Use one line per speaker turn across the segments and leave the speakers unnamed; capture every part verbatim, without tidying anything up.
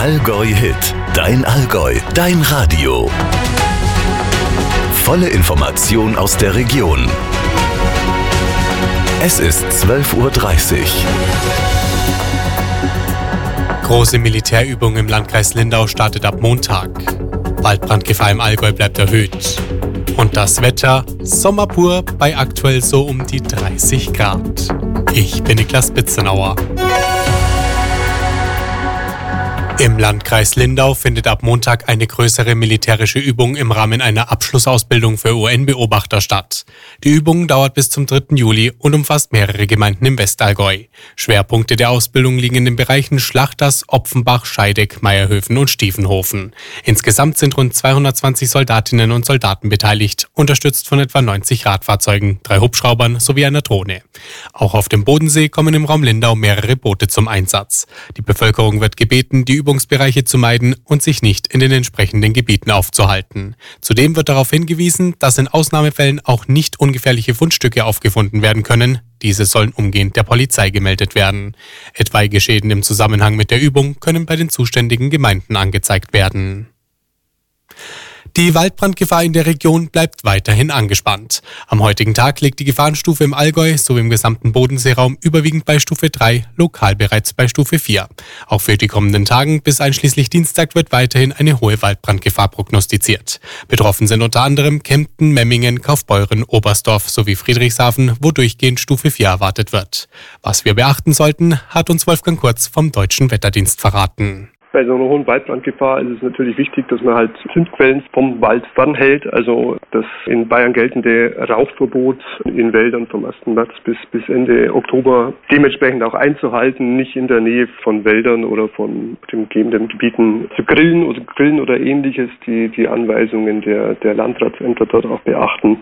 Allgäu-Hit, dein Allgäu, dein Radio. Volle Information aus der Region. Es ist zwölf Uhr dreißig.
Große Militärübung im Landkreis Lindau startet ab Montag. Waldbrandgefahr im Allgäu bleibt erhöht. Und das Wetter, Sommer pur bei aktuell so um die dreißig Grad. Ich bin Niklas Bitzenauer. Im Landkreis Lindau findet ab Montag eine größere militärische Übung im Rahmen einer Abschlussausbildung für U N-Beobachter statt. Die Übung dauert bis zum dritten Juli und umfasst mehrere Gemeinden im Westallgäu. Schwerpunkte der Ausbildung liegen in den Bereichen Schlachters, Opfenbach, Scheideck, Meierhöfen und Stiefenhofen. Insgesamt sind rund zweihundertzwanzig Soldatinnen und Soldaten beteiligt, unterstützt von etwa neunzig Radfahrzeugen, drei Hubschraubern sowie einer Drohne. Auch auf dem Bodensee kommen im Raum Lindau mehrere Boote zum Einsatz. Die Bevölkerung wird gebeten, die Übungsbereiche zu meiden und sich nicht in den entsprechenden Gebieten aufzuhalten. Zudem wird darauf hingewiesen, dass in Ausnahmefällen auch nicht ungefährliche Fundstücke aufgefunden werden können. Diese sollen umgehend der Polizei gemeldet werden. Etwaige Schäden im Zusammenhang mit der Übung können bei den zuständigen Gemeinden angezeigt werden. Die Waldbrandgefahr in der Region bleibt weiterhin angespannt. Am heutigen Tag liegt die Gefahrenstufe im Allgäu sowie im gesamten Bodenseeraum überwiegend bei Stufe drei, lokal bereits bei Stufe vier. Auch für die kommenden Tagen bis einschließlich Dienstag wird weiterhin eine hohe Waldbrandgefahr prognostiziert. Betroffen sind unter anderem Kempten, Memmingen, Kaufbeuren, Oberstdorf sowie Friedrichshafen, wo durchgehend Stufe vier erwartet wird. Was wir beachten sollten, hat uns Wolfgang Kurz vom Deutschen Wetterdienst verraten.
Bei so einer hohen Waldbrandgefahr ist es natürlich wichtig, dass man halt Zündquellen vom Wald fernhält. Also das in Bayern geltende Rauchverbot in Wäldern vom ersten März bis, bis Ende Oktober dementsprechend auch einzuhalten, nicht in der Nähe von Wäldern oder von den umgebenden Gebieten zu grillen oder grillen oder ähnliches, die, die Anweisungen der, der Landratsämter dort auch beachten.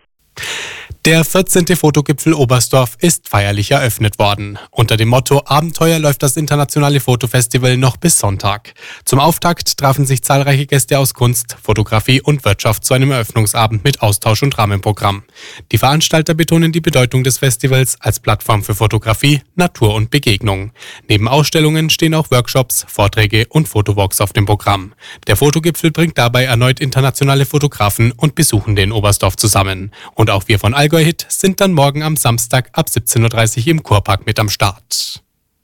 Der vierzehnte Fotogipfel Oberstdorf ist feierlich eröffnet worden. Unter dem Motto Abenteuer läuft das internationale Fotofestival noch bis Sonntag. Zum Auftakt trafen sich zahlreiche Gäste aus Kunst, Fotografie und Wirtschaft zu einem Eröffnungsabend mit Austausch und Rahmenprogramm. Die Veranstalter betonen die Bedeutung des Festivals als Plattform für Fotografie, Natur und Begegnung. Neben Ausstellungen stehen auch Workshops, Vorträge und Fotowalks auf dem Programm. Der Fotogipfel bringt dabei erneut internationale Fotografen und Besuchende in Oberstdorf zusammen. Und auch wir von Allgäu-Hit sind dann morgen am Samstag ab siebzehn Uhr dreißig im Kurpark mit am Start.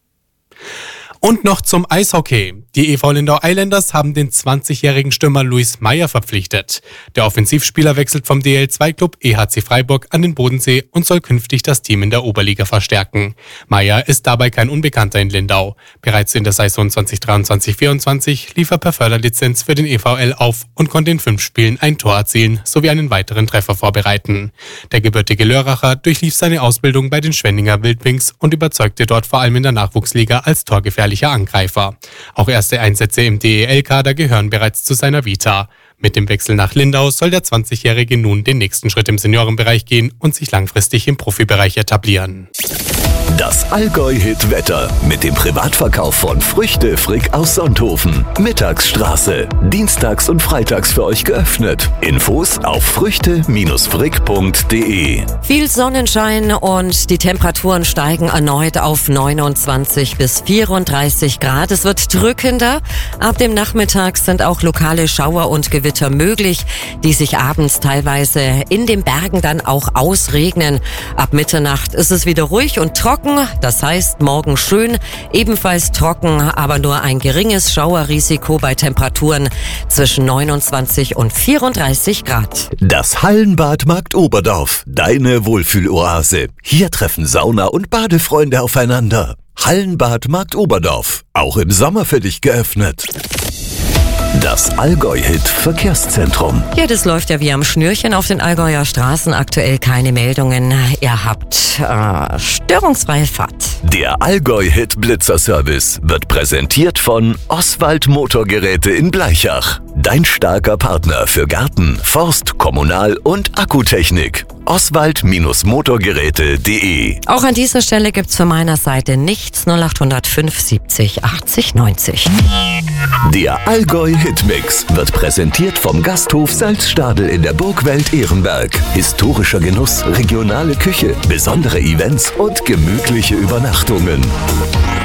Und noch zum Eishockey. Die E V Lindau Islanders haben den zwanzigjährigen Stürmer Luis Meyer verpflichtet. Der Offensivspieler wechselt vom D L zwei Klub E H C Freiburg an den Bodensee und soll künftig das Team in der Oberliga verstärken. Meyer ist dabei kein Unbekannter in Lindau. Bereits in der Saison zwanzig dreiundzwanzig vierundzwanzig lief er per Förderlizenz für den E V L auf und konnte in fünf Spielen ein Tor erzielen sowie einen weiteren Treffer vorbereiten. Der gebürtige Lörracher durchlief seine Ausbildung bei den Schwenninger Wildwings und überzeugte dort vor allem in der Nachwuchsliga als torgefährlicher Angreifer. Auch erste Einsätze im D E L-Kader gehören bereits zu seiner Vita. Mit dem Wechsel nach Lindau soll der zwanzigjährige nun den nächsten Schritt im Seniorenbereich gehen und sich langfristig im Profibereich etablieren.
Das Allgäu-Hit-Wetter mit dem Privatverkauf von Früchte Frick aus Sonthofen. Mittagsstraße. Dienstags und freitags für euch geöffnet. Infos auf früchte frick punkt de.
Viel Sonnenschein und die Temperaturen steigen erneut auf neunundzwanzig bis vierunddreißig Grad. Es wird drückender. Ab dem Nachmittag sind auch lokale Schauer und Gewitter möglich, die sich abends teilweise in den Bergen dann auch ausregnen. Ab Mitternacht ist es wieder ruhig und trocken. Das heißt, morgen schön, ebenfalls trocken, aber nur ein geringes Schauerrisiko bei Temperaturen zwischen neunundzwanzig und vierunddreißig Grad.
Das Hallenbad Markt Oberdorf, deine Wohlfühloase. Hier treffen Sauna- und Badefreunde aufeinander. Hallenbad Markt Oberdorf, auch im Sommer für dich geöffnet. Das Allgäu-Hit-Verkehrszentrum.
Ja, das läuft ja wie am Schnürchen auf den Allgäuer Straßen. Aktuell keine Meldungen. Ihr habt äh, störungsfreie Fahrt.
Der Allgäu-Hit-Blitzer-Service wird präsentiert von Oswald Motorgeräte in Bleichach. Dein starker Partner für Garten, Forst, Kommunal- und Akkutechnik. oswald Motorgeräte punkt de.
Auch an dieser Stelle gibt's von meiner Seite nichts. null acht null fünf siebzig achtzig neunzig.
Der Allgäu-Hitmix wird präsentiert vom Gasthof Salzstadel in der Burgwelt Ehrenberg. Historischer Genuss, regionale Küche, besondere Events und gemütliche Übernachtungen.